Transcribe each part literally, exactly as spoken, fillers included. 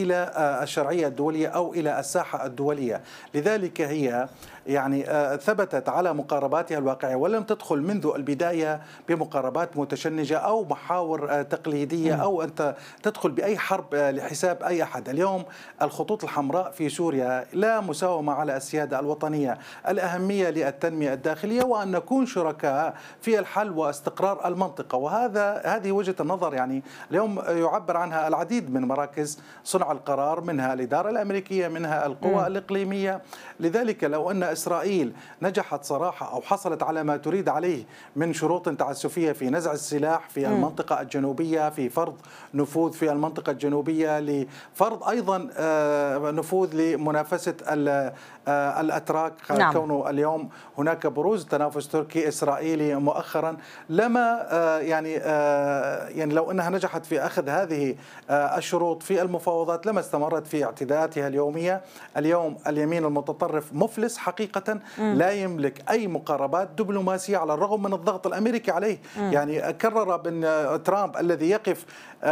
إلى الشرعية الدولية أو إلى الساحة الدولية. لذلك هي يعني ثبتت على مقارباتها الواقعية ولم تدخل منذ البداية بمقاربات متشنجة أو محاور تقليدية أو أنت تدخل بأي حرب لحساب أي أحد. اليوم الخطوط الحمراء في سوريا لا مساومة على السيادة الوطنية، الأهمية للتنمية الداخلية وأن نكون شركاء في الحل واستقرار المنطقة. وهذا هذه وجهة النظر يعني اليوم يعبر عنها العديد من مراكز صنع القرار، منها الإدارة الأمريكية، منها القوى م. الإقليمية. لذلك لو أن إسرائيل نجحت صراحة أو حصلت على ما تريد عليه من شروط تعسفية في نزع السلاح في م. المنطقة الجنوبية، في فرض نفوذ في المنطقة الجنوبية، لفرض أيضا نفوذ لمنافسة الأتراك، نعم. كونه اليوم هناك بروز تنافس تركي إسرائيلي مؤخرا، لما يعني يعني لو أنها نجحت في أخذ هذه الشروط في المفاوضات لما استمرت في اعتداءاتها اليومية. اليوم اليمين المتطرف مفلس حقيقة، م. لا يملك أي مقاربات دبلوماسية على الرغم من الضغط الأمريكي عليه. م. يعني كرر بأن ترامب الذي يقف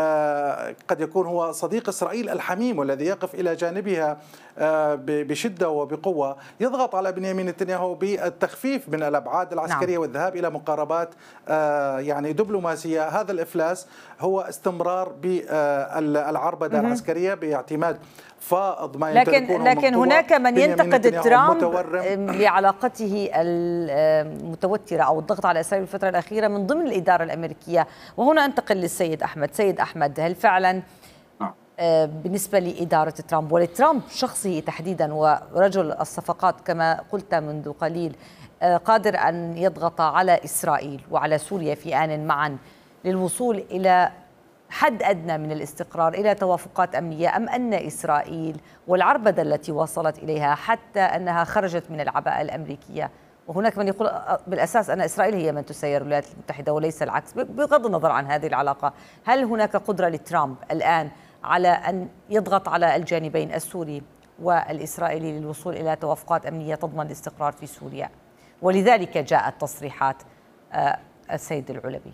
قد يكون هو صديق إسرائيل الحميم والذي يقف إلى جانبها بشدة وبقوة، يضغط على بنيامين نتنياهو بالتخفيف من الأبعاد العسكرية، نعم. والذهاب إلى مقاربات يعني دبلوماسية. هذا الإفلاس هو استمرار بالعربدة العسكرية باعتماد فائض ما لكن لكن هناك من ينتقد ترامب لعلاقته المتوترة أو الضغط على إسرائيل الفترة الأخيرة من ضمن الإدارة الأمريكية. وهنا أنتقل للسيد أحمد. سيد أحمد، هل فعلا بالنسبة لإدارة ترامب ولترامب شخصه تحديدا ورجل الصفقات كما قلت منذ قليل قادر أن يضغط على إسرائيل وعلى سوريا في آن معا للوصول إلى حد أدنى من الاستقرار، إلى توافقات أمنية، أم أن إسرائيل والعربدة التي وصلت إليها حتى أنها خرجت من العباءة الأمريكية؟ وهناك من يقول بالأساس أن إسرائيل هي من تسير الولايات المتحدة وليس العكس. بغض النظر عن هذه العلاقة، هل هناك قدرة لترامب الآن على أن يضغط على الجانبين السوري والإسرائيلي للوصول إلى توافقات أمنية تضمن الاستقرار في سوريا؟ ولذلك جاءت تصريحات السيد العلبي.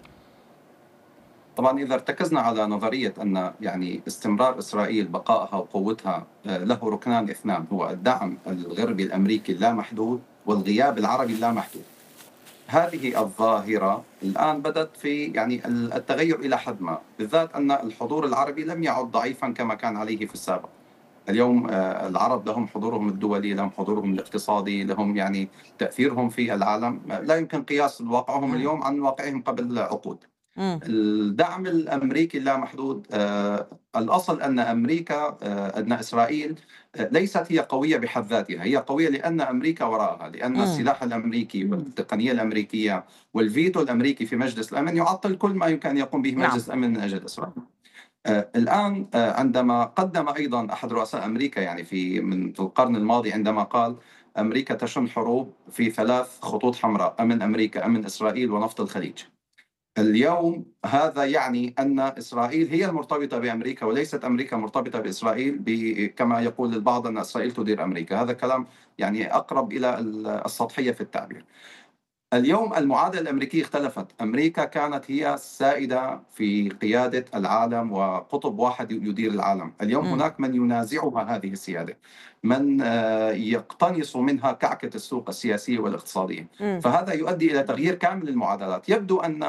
طبعا إذا ارتكزنا على نظرية أن يعني استمرار إسرائيل بقائها وقوتها له ركنان اثنان، هو الدعم الغربي الأمريكي اللامحدود والغياب العربي اللامحدود. هذه الظاهرة الآن بدأت في يعني التغير إلى حد ما، بالذات أن الحضور العربي لم يعد ضعيفا كما كان عليه في السابق. اليوم العرب لهم حضورهم الدولي، لهم حضورهم الاقتصادي، لهم يعني تأثيرهم في العالم لا يمكن قياس واقعهم اليوم عن واقعهم قبل عقود. الدعم الأمريكي اللامحدود، آه الأصل أن أمريكا آه أن إسرائيل آه ليست هي قوية بحد ذاتها، هي قوية لأن أمريكا وراءها، لأن م. السلاح الأمريكي والتقنية الأمريكية والفيتو الأمريكي في مجلس الأمن يعطل كل ما يمكن أن يقوم به مجلس الأمن من أجل إسرائيل. آه الآن آه عندما قدم أيضا أحد رؤساء أمريكا يعني في من القرن الماضي عندما قال أمريكا تشن حروب في ثلاث خطوط حمراء: أمن أمريكا، أمن إسرائيل، ونفط الخليج. اليوم هذا يعني أن إسرائيل هي المرتبطة بأمريكا وليست أمريكا مرتبطة بإسرائيل، كما يقول البعض أن إسرائيل تدير أمريكا. هذا كلام يعني أقرب إلى السطحية في التعبير. اليوم المعادلة الأمريكية اختلفت. أمريكا كانت هي السائدة في قيادة العالم وقطب واحد يدير العالم. اليوم م. هناك من ينازعها هذه السيادة، من يقتنص منها كعكة السوق السياسية والاقتصادية. م. فهذا يؤدي إلى تغيير كامل المعادلات. يبدو أن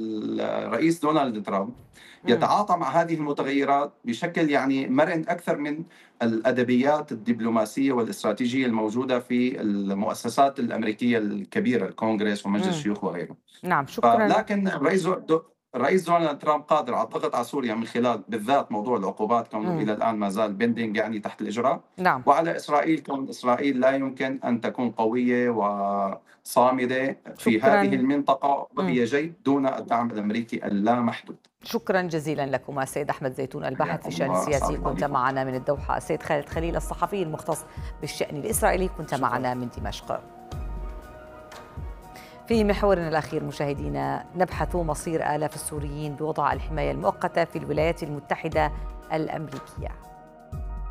الرئيس دونالد ترامب يتعاطى مع هذه المتغيرات بشكل يعني مرن أكثر من الأدبيات الدبلوماسية والاستراتيجية الموجودة في المؤسسات الأمريكية الكبيرة، الكونغرس ومجلس الشيوخ وغيره. نعم، شكرا. لكن الرئيس الرئيس دونالد ترامب قادر على الضغط على سوريا من خلال بالذات موضوع العقوبات، كونه إلى الآن ما زال بيندينج يعني تحت الإجراء. نعم. وعلى إسرائيل، كون إسرائيل لا يمكن أن تكون قوية وصامدة في شكراً. هذه المنطقة وهي جيد دون الدعم الأمريكي اللامحدود. شكرا جزيلا لكم السيد أحمد زيتون الباحث في الشأن السياسي، كنت معنا من الدوحة. السيد خالد خليل الصحفي المختص بالشأن الإسرائيلي، كنت معنا من دمشق. في محورنا الأخير مشاهدينا، نبحث مصير آلاف السوريين بوضع الحماية المؤقتة في الولايات المتحدة الأمريكية.